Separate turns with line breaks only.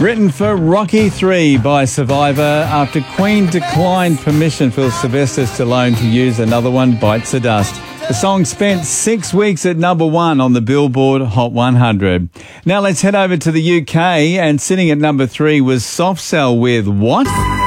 Written for Rocky 3 by Survivor after Queen declined permission for Sylvester Stallone to use another one, Bites the Dust. The song spent 6 weeks at number 1 on the Billboard Hot 100. Now let's head over to the UK, and sitting at number 3 was Soft Cell with What?